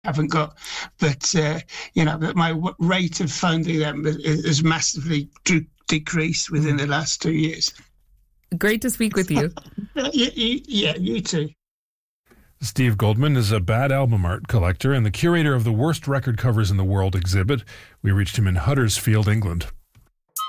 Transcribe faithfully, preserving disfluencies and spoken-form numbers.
haven't got, but uh, you know, but my rate of finding them has massively d- decreased within the last two years. Great to speak with you. yeah, you, yeah, you too. Steve Goldman is a bad album art collector and the curator of the worst record covers in the world exhibit. We reached him in Huddersfield, England.